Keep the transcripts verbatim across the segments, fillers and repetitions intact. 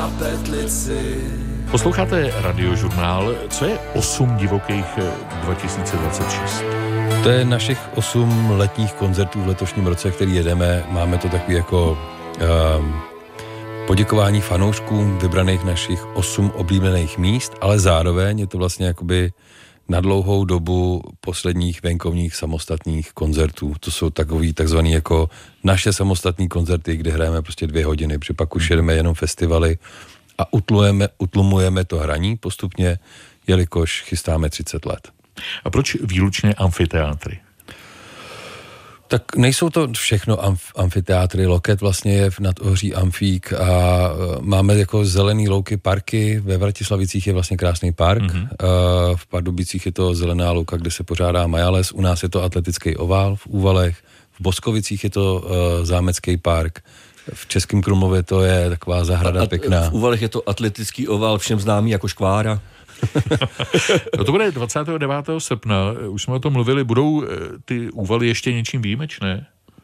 na petlici. Posloucháte Radiožurnál. Co je osm divokých dva tisíce dvacet šest? To je našich osm letních koncertů v letošním roce, který jedeme. Máme to takový jako um, poděkování fanouškům vybraných našich osm oblíbených míst, ale zároveň je to vlastně jakoby na dlouhou dobu posledních venkovních samostatných koncertů. To jsou takový takzvaný jako naše samostatní koncerty, kde hrajeme prostě dvě hodiny, protože pak už jedeme jenom festivaly a utlujeme, utlumujeme to hraní postupně, jelikož chystáme třicet let. A proč výlučně amfiteátry? Tak nejsou to všechno amf- amfiteátry, Loket vlastně je nad Ohří amfík a máme jako zelený louky, parky, ve Vratislavicích je vlastně krásný park, mm-hmm. v Pardubicích je to zelená louka, kde se pořádá Majales, u nás je to atletický ovál v Úvalech, v Boskovicích je to uh, zámecký park, v Českém Krumlově to je taková zahrada a, pěkná. V Úvalech je to atletický ovál, všem známý jako Škvára. No to bude dvacátého devátého srpna, už jsme o tom mluvili, budou ty Úvaly ještě něčím výjimečné?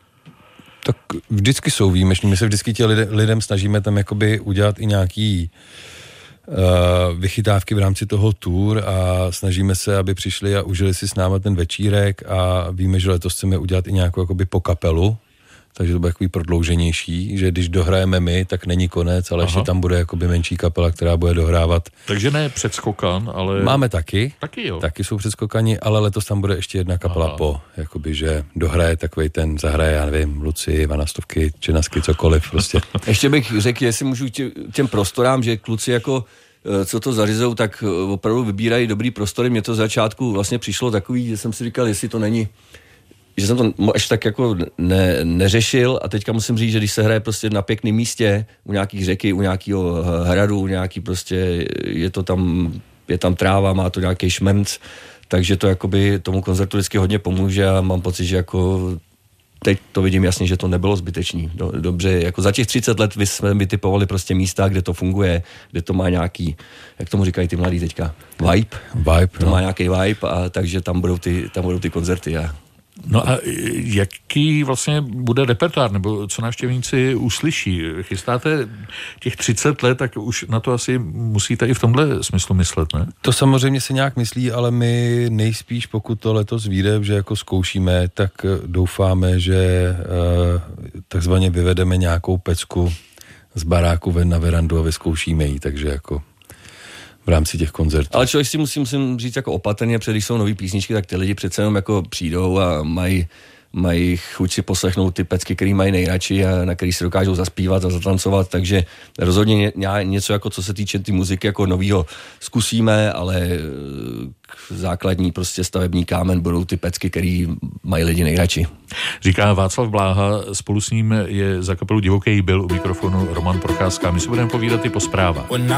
Tak vždycky jsou výjimeční, my se vždycky těm lidem, lidem snažíme tam jakoby udělat i nějaký uh, vychytávky v rámci toho tour a snažíme se, aby přišli a užili si s náma ten večírek a víme, že letos chceme udělat i nějakou jakoby po kapelu, takže to bude takový prodlouženější, že když dohrajeme my, tak není konec, ale Aha. ještě tam bude jakoby menší kapela, která bude dohrávat. Takže ne předskokan, ale... Máme taky. Taky jo. Taky jsou předskokani, ale letos tam bude ještě jedna kapela Aha. po, jakoby, že dohraje takovej ten, zahraje, já nevím, Luci, Vanastovky, Čenasky, cokoliv prostě. Ještě bych řekl, jestli můžu tě, těm prostorám, že kluci jako co to zařizou, tak opravdu vybírají dobrý prostory. Mně to z začátku vlastně přišlo takový, že jsem si říkal, jestli to není, že jsem to až tak jako ne, neřešil a teďka musím říct, že když se hraje prostě na pěkném místě, u nějakých řeky, u nějakého hradu, u nějaký prostě, je to tam, je tam tráva, má to nějaký šmrnc, takže to jakoby tomu koncertu vždycky hodně pomůže a mám pocit, že jako teď to vidím jasně, že to nebylo zbytečný. Dobře, jako za těch třicet let vy jsme vytipovali prostě místa, kde to funguje, kde to má nějaký, jak tomu říkají ty mladí teďka, vibe. Vibe, To no. má nějaký vibe a takže tam budou ty, tam budou ty koncerty a No a jaký vlastně bude repertoár, nebo co návštěvníci uslyší? Chystáte těch třicet let, tak už na to asi musíte i v tomhle smyslu myslet, ne? To samozřejmě se nějak myslí, ale my nejspíš, pokud to letos vyjde, že jako zkoušíme, tak doufáme, že uh, takzvaně vyvedeme nějakou pecku z baráku ven na verandu a vyzkoušíme ji, takže jako v rámci těch koncertů. Ale člověk si musí, musím říct jako opatrně, protože když jsou nový písničky, tak ty lidi přece jenom jako přijdou a mají, mají chuť si poslechnout ty pecky, který mají nejradši a na který si dokážou zaspívat a zatancovat, takže rozhodně ně, něco jako co se týče ty muziky jako novýho zkusíme, ale základní prostě stavební kámen budou ty pecky, který mají lidi nejradši. Říká Václav Bláha, spolu s ním je za kapelu Divoký byl u mikrofonu Roman Procházka. My si budeme povídat i po zprávách.